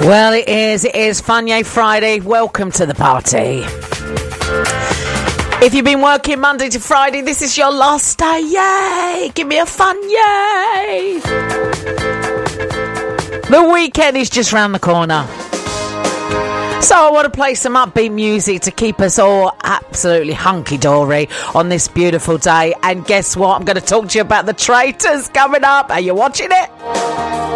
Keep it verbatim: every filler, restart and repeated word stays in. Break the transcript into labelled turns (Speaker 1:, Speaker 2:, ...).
Speaker 1: Well, it is. It is Fun Yay Friday. Welcome to the party. If you've been working Monday to Friday, this is your last day. Yay! Give me a fun yay! The weekend is just round the corner. So I want to play some upbeat music to keep us all absolutely hunky-dory on this beautiful day. And guess what? I'm going to talk to you about the traitors coming up. Are you watching it?